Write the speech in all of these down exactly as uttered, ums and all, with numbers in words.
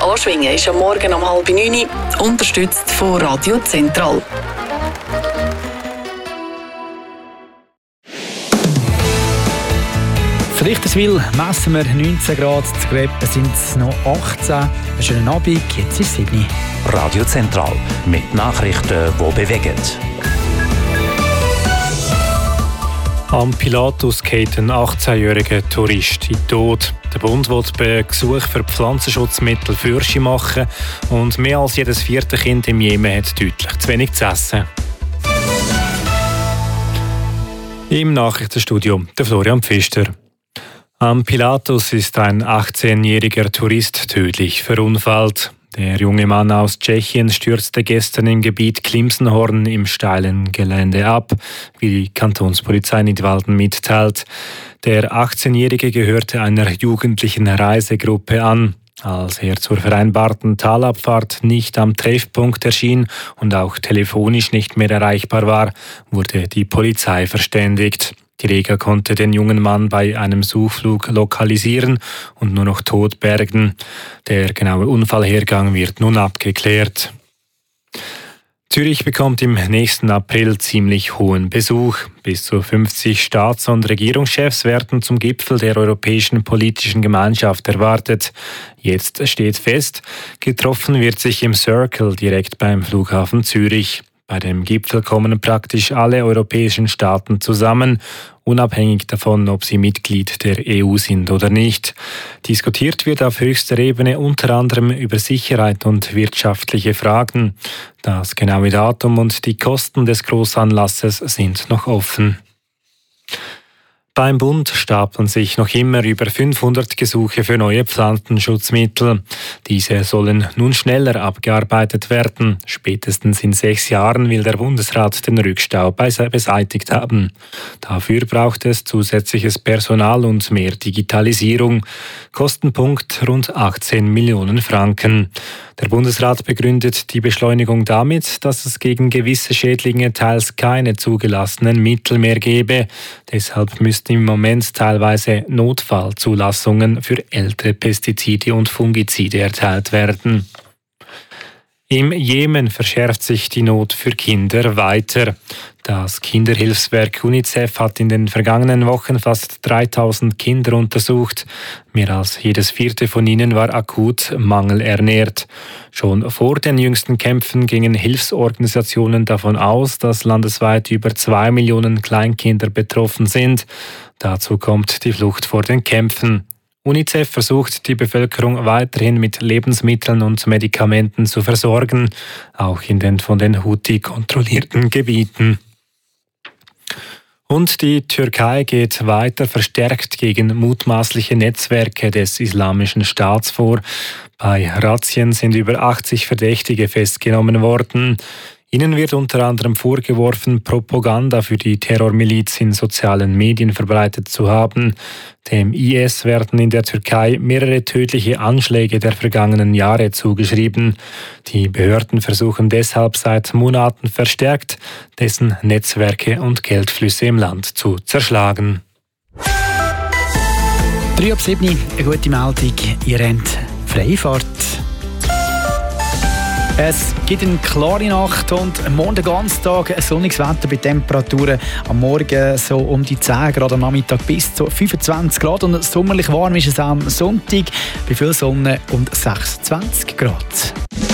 Anschwingen ist am Morgen um halb neun, unterstützt von Radio Zentral. Richterswil messen wir neunzehn Grad, zu Greppen sind es noch achtzehn. Einen schönen Abend, jetzt ist es sieben. Radio Zentral mit Nachrichten, die bewegen. Am Pilatus geht ein achtzehnjähriger Tourist in den Tod. Der Bund will bei Gesuch für Pflanzenschutzmittel Fürsche machen und mehr als jedes vierte Kind im Jemen hat deutlich zu wenig zu essen. Im Nachrichtenstudio der Florian Pfister. Am Pilatus ist ein achtzehnjähriger Tourist tödlich verunfallt. Der junge Mann aus Tschechien stürzte gestern im Gebiet Klimsenhorn im steilen Gelände ab, wie die Kantonspolizei Nidwalden mitteilt. Der achtzehnjährige gehörte einer jugendlichen Reisegruppe an. Als er zur vereinbarten Talabfahrt nicht am Treffpunkt erschien und auch telefonisch nicht mehr erreichbar war, wurde die Polizei verständigt. Die Rega konnte den jungen Mann bei einem Suchflug lokalisieren und nur noch tot bergen. Der genaue Unfallhergang wird nun abgeklärt. Zürich bekommt im nächsten April ziemlich hohen Besuch. Bis zu fünfzig Staats- und Regierungschefs werden zum Gipfel der Europäischen Politischen Gemeinschaft erwartet. Jetzt steht fest, getroffen wird sich im Circle direkt beim Flughafen Zürich. Bei dem Gipfel kommen praktisch alle europäischen Staaten zusammen, unabhängig davon, ob sie Mitglied der E U sind oder nicht. Diskutiert wird auf höchster Ebene unter anderem über Sicherheit und wirtschaftliche Fragen. Das genaue Datum und die Kosten des Großanlasses sind noch offen. Beim Bund stapeln sich noch immer über fünfhundert Gesuche für neue Pflanzenschutzmittel. Diese sollen nun schneller abgearbeitet werden. Spätestens in sechs Jahren will der Bundesrat den Rückstau beseitigt haben. Dafür braucht es zusätzliches Personal und mehr Digitalisierung. Kostenpunkt rund achtzehn Millionen Franken. Der Bundesrat begründet die Beschleunigung damit, dass es gegen gewisse Schädlinge teils keine zugelassenen Mittel mehr gebe. Deshalb müssten im Moment teilweise Notfallzulassungen für ältere Pestizide und Fungizide erteilt werden. Im Jemen verschärft sich die Not für Kinder weiter. Das Kinderhilfswerk UNICEF hat in den vergangenen Wochen fast dreitausend Kinder untersucht. Mehr als jedes vierte von ihnen war akut mangelernährt. Schon vor den jüngsten Kämpfen gingen Hilfsorganisationen davon aus, dass landesweit über zwei Millionen Kleinkinder betroffen sind. Dazu kommt die Flucht vor den Kämpfen. UNICEF versucht, die Bevölkerung weiterhin mit Lebensmitteln und Medikamenten zu versorgen, auch in den von den Houthi kontrollierten Gebieten. Und die Türkei geht weiter verstärkt gegen mutmaßliche Netzwerke des Islamischen Staats vor. Bei Razzien sind über achtzig Verdächtige festgenommen worden. Ihnen wird unter anderem vorgeworfen, Propaganda für die Terrormiliz in sozialen Medien verbreitet zu haben. Dem I S werden in der Türkei mehrere tödliche Anschläge der vergangenen Jahre zugeschrieben. Die Behörden versuchen deshalb seit Monaten verstärkt, dessen Netzwerke und Geldflüsse im Land zu zerschlagen. drei ab sieben, eine gute Meldung, ihr habt Freifahrt. Es gibt eine klare Nacht und morgen den ganzen Tag ein sonniges Wetter bei Temperaturen am Morgen so um die zehn Grad, am Nachmittag bis zu fünfundzwanzig Grad und sommerlich warm ist es am Sonntag bei viel Sonne und sechsundzwanzig Grad.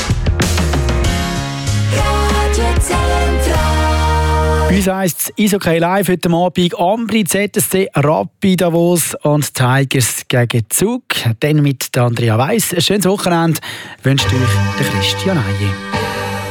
Bei uns heisst es Eishockey live heute Abend. Ambri, Z S C, Rapid Davos und Tigers gegen Zug. Dann mit Andrea Weiss. Ein schönes Wochenende wünscht euch der Christian Eije.